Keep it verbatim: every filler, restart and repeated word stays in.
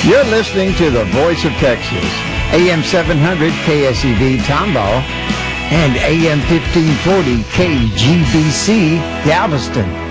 You're listening to the Voice of Texas, A M seven hundred K S E V Tomball and A M fifteen forty K G B C Galveston.